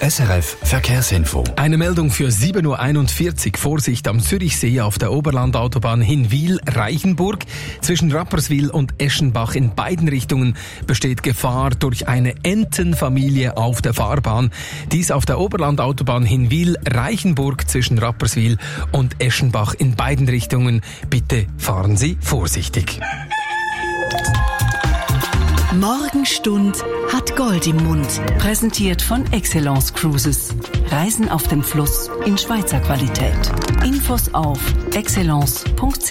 SRF Verkehrsinfo. Eine Meldung für 7.41 Uhr. Vorsicht am Zürichsee auf der Oberlandautobahn Hinwil-Reichenburg. Zwischen Rapperswil und Eschenbach in beiden Richtungen besteht Gefahr durch eine Entenfamilie auf der Fahrbahn. Dies auf der Oberlandautobahn Hinwil-Reichenburg zwischen Rapperswil und Eschenbach in beiden Richtungen. Bitte fahren Sie vorsichtig. Morgenstund hat Gold im Mund. Präsentiert von Excellence Cruises. Reisen auf dem Fluss in Schweizer Qualität. Infos auf excellence.ch.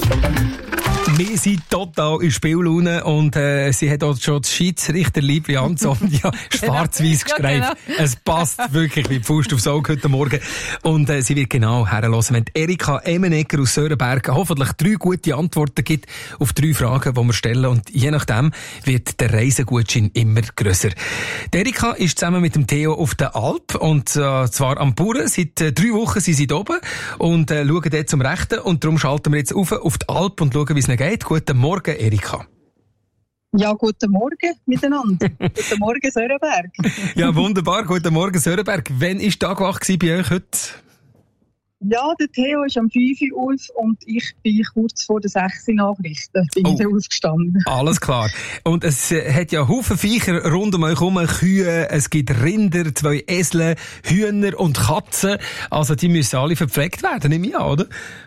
Wir sind total in Spiellaune und sie hat auch schon das Schiedsrichterliebli an Sonja schwarz-weiß gestreift. Ja, genau. Es passt wirklich wie die Faust aufs Auge heute Morgen. Und sie wird genau herhören, wenn Erika Emenegger aus Sörenberg hoffentlich 3 gute Antworten gibt auf 3 Fragen, die wir stellen. Und je nachdem wird der Reisegutschein immer grösser. Erika ist zusammen mit dem Theo auf der Alp und zwar am Bauern. Seit 3 Wochen sind sie oben und schauen dort zum Rechten. Und darum schalten wir jetzt auf die Alp und schauen, wie es geht. Guten Morgen, Erika. Ja, guten Morgen miteinander. Guten Morgen, Sörenberg. Ja, wunderbar. Guten Morgen, Sörenberg. Wann war Tag wach bei euch heute? Ja, der Theo ist am 5 Uhr auf und ich bin kurz vor der 6 Uhr Nachrichten. Bin ich aufgestanden. Alles klar. Und es hat ja Haufen Viecher rund um euch herum. Kühe, es gibt Rinder, 2 Esel, Hühner und Katzen. Also die müssen alle verpflegt werden, nehme ich an, oder?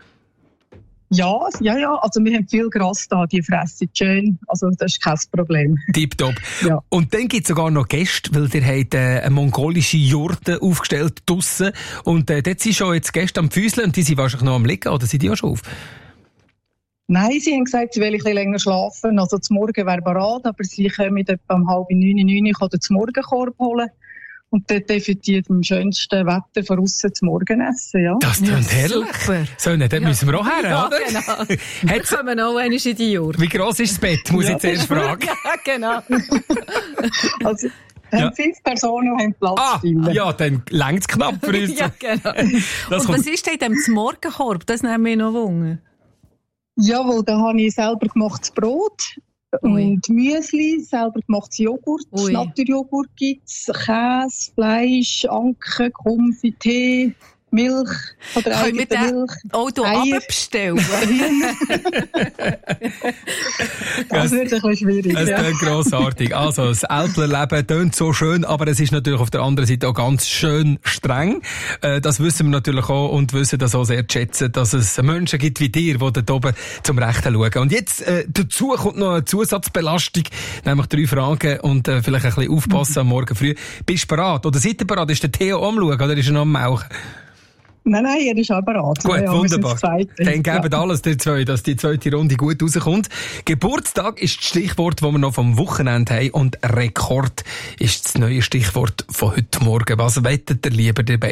Ja, also wir haben viel Gras da, die fressen schön, also das ist kein Problem. Tipptopp. Ja. Und dann gibt es sogar noch Gäste, weil ihr habt eine mongolische Jurte aufgestellt draussen und dort sind schon jetzt Gäste am Füßeln und die sind wahrscheinlich noch am Liegen, oder sind die auch schon auf? Nein, sie haben gesagt, sie wollen ein bisschen länger schlafen, also zum Morgen wäre bereit, aber sie kommen etwa um 8:30, 9 Uhr den Morgenkorb holen. Und dort dürfen die im schönsten Wetter von aussen zum Morgen essen, ja. Das klingt herrlich. Super. So, dort müssen wir auch her, ja, oder? Genau. Wir kommen auch einmal in die Jahre. Wie gross ist das Bett, muss ich jetzt erst fragen. Ja, genau. Also, 5 Personen haben Platz. Ja, dann längt es knapp für uns. Ja, genau. Und was ist denn im Morgenkorb? Das nehmen wir noch Wunder. Jawohl, da habe ich selber gemachtes Brot. Und Müsli, selber gemachtes Joghurt, Naturjoghurt gibt's, Käse, Fleisch, Anke, Konfi, Tee, Milch von der eigenen Milch. Auch hier runterbestellen? Das wird ein bisschen schwierig. Es klingt grossartig. Also, das Älplerleben tönt so schön, aber es ist natürlich auf der anderen Seite auch ganz schön streng. Das wissen wir natürlich auch und wissen das auch sehr zu schätzen, dass es Menschen gibt wie dir, die dort oben zum Rechten schauen. Und jetzt dazu kommt noch eine Zusatzbelastung, nämlich 3 Fragen und vielleicht ein bisschen aufpassen am Morgen früh. Bist du bereit? Oder seid ihr bereit? Ist der Theo am Schauen oder ist er noch am Mauchen? Nein, er ist auch bereit. Gut, ja, wunderbar. Dann geben alles der 2, dass die zweite Runde gut rauskommt. Geburtstag ist das Stichwort, das wir noch vom Wochenende haben und Rekord ist das neue Stichwort von heute Morgen. Was wettet ihr lieber dabei?